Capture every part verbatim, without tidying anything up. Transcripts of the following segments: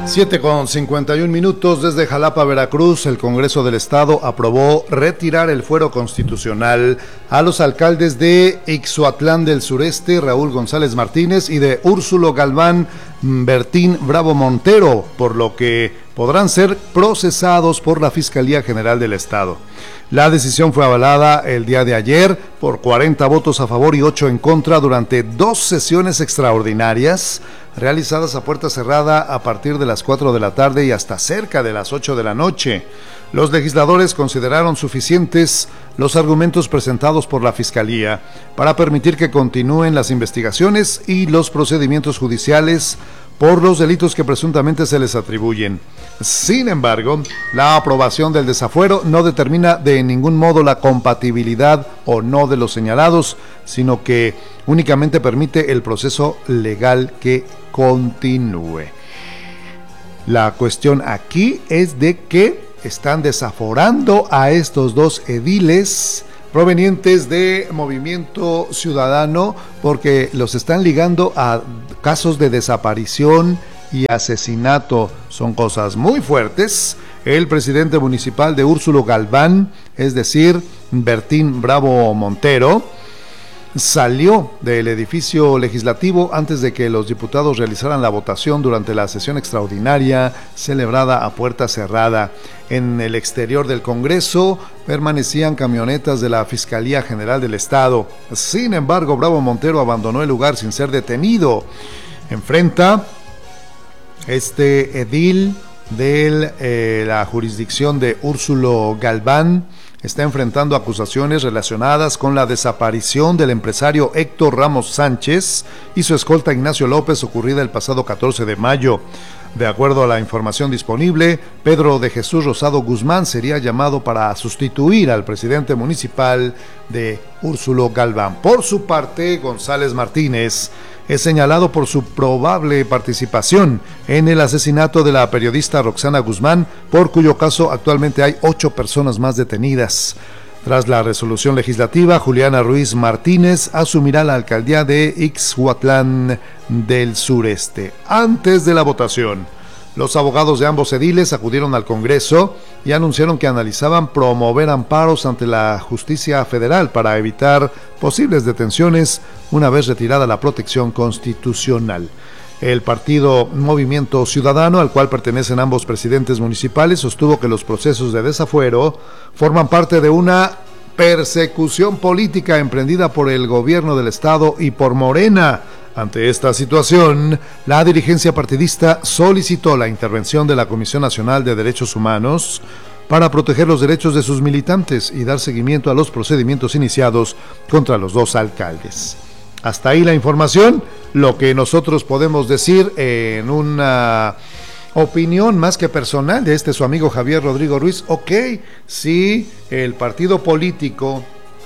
siete con cincuenta y un minutos. Desde Jalapa, Veracruz, el Congreso del Estado aprobó retirar el fuero constitucional a los alcaldes de Ixhuatlán del Sureste, Raúl González Martínez, y de Úrsulo Galván Bertín Bravo Montero, por lo que podrán ser procesados por la Fiscalía General del Estado. La decisión fue avalada el día de ayer por cuarenta votos a favor y ocho en contra durante dos sesiones extraordinarias realizadas a puerta cerrada a partir de las cuatro de la tarde y hasta cerca de las ocho de la noche. Los legisladores consideraron suficientes los argumentos presentados por la Fiscalía para permitir que continúen las investigaciones y los procedimientos judiciales por los delitos que presuntamente se les atribuyen. Sin embargo, la aprobación del desafuero no determina de ningún modo la compatibilidad o no de los señalados, sino que únicamente permite el proceso legal que continúe. La cuestión aquí es de que están desaforando a estos dos ediles provenientes de Movimiento Ciudadano porque los están ligando a casos de desaparición y asesinato. Son cosas muy fuertes. El presidente municipal de Úrsulo Galván, es decir, Bertín Bravo Montero, salió del edificio legislativo antes de que los diputados realizaran la votación durante la sesión extraordinaria celebrada a puerta cerrada. En el exterior del Congreso permanecían camionetas de la Fiscalía General del Estado. Sin embargo, Bravo Montero abandonó el lugar sin ser detenido. Enfrenta este edil de eh, la jurisdicción de Úrsulo Galván. Está enfrentando acusaciones relacionadas con la desaparición del empresario Héctor Ramos Sánchez y su escolta Ignacio López, ocurrida el pasado catorce de mayo. De acuerdo a la información disponible, Pedro de Jesús Rosado Guzmán sería llamado para sustituir al presidente municipal de Úrsulo Galván. Por su parte, González Martínez es señalado por su probable participación en el asesinato de la periodista Roxana Guzmán, por cuyo caso actualmente hay ocho personas más detenidas. Tras la resolución legislativa, Juliana Ruiz Martínez asumirá la alcaldía de Ixhuatlán del Sureste. Antes de la votación, los abogados de ambos ediles acudieron al Congreso y anunciaron que analizaban promover amparos ante la justicia federal para evitar posibles detenciones una vez retirada la protección constitucional. El partido Movimiento Ciudadano, al cual pertenecen ambos presidentes municipales, sostuvo que los procesos de desafuero forman parte de una persecución política emprendida por el gobierno del Estado y por Morena. Ante esta situación, la dirigencia partidista solicitó la intervención de la Comisión Nacional de Derechos Humanos para proteger los derechos de sus militantes y dar seguimiento a los procedimientos iniciados contra los dos alcaldes. Hasta ahí la información, lo que nosotros podemos decir en una opinión más que personal de este su amigo Javier Rodrigo Ruiz. Ok, sí, el partido político,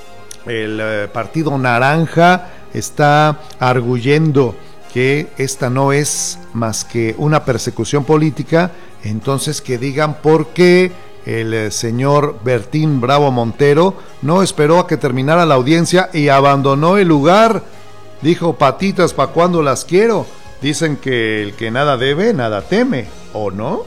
el eh, partido naranja, está arguyendo que esta no es más que una persecución política, entonces que digan por qué el eh, señor Bertín Bravo Montero no esperó a que terminara la audiencia y abandonó el lugar. Dijo, patitas, ¿pa' cuándo las quiero? Dicen que el que nada debe, nada teme, ¿o no?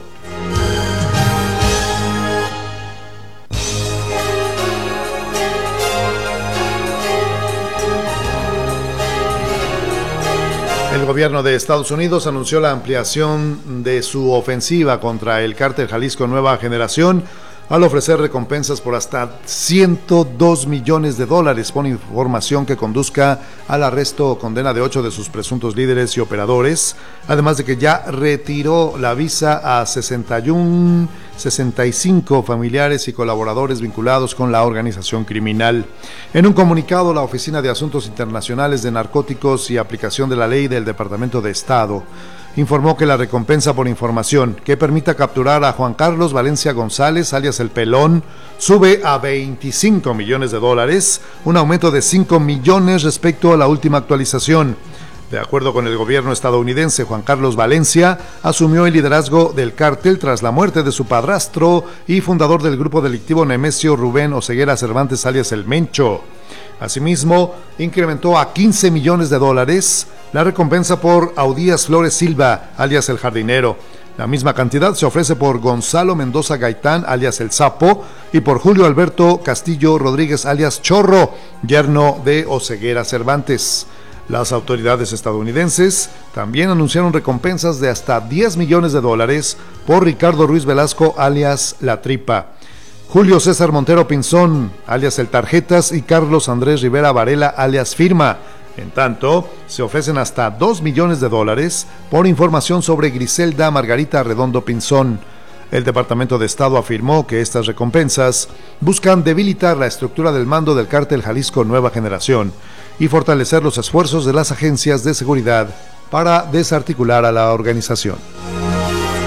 El gobierno de Estados Unidos anunció la ampliación de su ofensiva contra el cártel Jalisco Nueva Generación al ofrecer recompensas por hasta ciento dos millones de dólares por información que conduzca al arresto o condena de ocho de sus presuntos líderes y operadores, además de que ya retiró la visa a sesenta y uno, sesenta y cinco familiares y colaboradores vinculados con la organización criminal. En un comunicado, la Oficina de Asuntos Internacionales de Narcóticos y Aplicación de la Ley del Departamento de Estado informó que la recompensa por información que permita capturar a Juan Carlos Valencia González, alias El Pelón, sube a veinticinco millones de dólares, un aumento de cinco millones respecto a la última actualización. De acuerdo con el gobierno estadounidense, Juan Carlos Valencia asumió el liderazgo del cártel tras la muerte de su padrastro y fundador del grupo delictivo Nemesio Rubén Oseguera Cervantes, alias El Mencho. Asimismo, incrementó a quince millones de dólares la recompensa por Audías Flores Silva, alias El Jardinero. La misma cantidad se ofrece por Gonzalo Mendoza Gaitán, alias El Sapo, y por Julio Alberto Castillo Rodríguez, alias Chorro, yerno de Oseguera Cervantes. Las autoridades estadounidenses también anunciaron recompensas de hasta diez millones de dólares por Ricardo Ruiz Velasco, alias La Tripa, Julio César Montero Pinzón, alias El Tarjetas, y Carlos Andrés Rivera Varela, alias Firma. En tanto, se ofrecen hasta dos millones de dólares por información sobre Griselda Margarita Redondo Pinzón. El Departamento de Estado afirmó que estas recompensas buscan debilitar la estructura del mando del cártel Jalisco Nueva Generación y fortalecer los esfuerzos de las agencias de seguridad para desarticular a la organización.